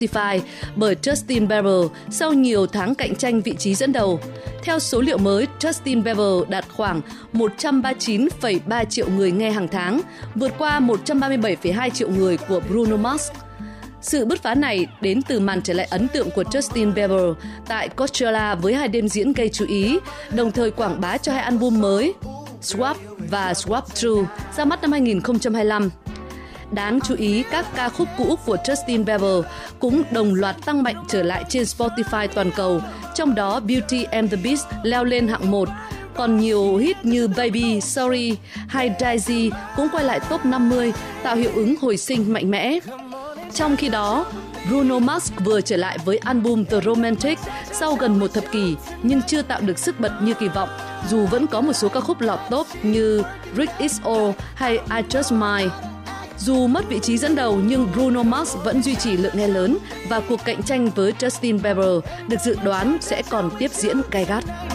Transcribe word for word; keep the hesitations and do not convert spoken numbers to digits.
Spotify bởi Justin Bieber sau nhiều tháng cạnh tranh vị trí dẫn đầu. Theo số liệu mới, Justin Bieber đạt khoảng một trăm ba mươi chín phẩy ba triệu người nghe hàng tháng, vượt qua một trăm ba mươi bảy phẩy hai triệu người của Bruno Mars. Sự bứt phá này đến từ màn trở lại ấn tượng của Justin Bieber tại Coachella với hai đêm diễn gây chú ý, đồng thời quảng bá cho hai album mới Swap và Swap True ra mắt năm hai nghìn không trăm hai mươi lăm. Đáng chú ý, các ca khúc cũ của Justin Bieber cũng đồng loạt tăng mạnh trở lại trên Spotify toàn cầu, trong đó Beauty and the Beast leo lên hạng một, còn nhiều hit như Baby, Sorry hay Daisy cũng quay lại top năm mươi, tạo hiệu ứng hồi sinh mạnh mẽ. Trong khi đó, Bruno Mars vừa trở lại với album The Romantic sau gần một thập kỷ nhưng chưa tạo được sức bật như kỳ vọng, dù vẫn có một số ca khúc lọt top như Rick Is All hay I Just Might. Dù mất vị trí dẫn đầu nhưng Bruno Mars vẫn duy trì lượng nghe lớn và cuộc cạnh tranh với Justin Bieber được dự đoán sẽ còn tiếp diễn gay gắt.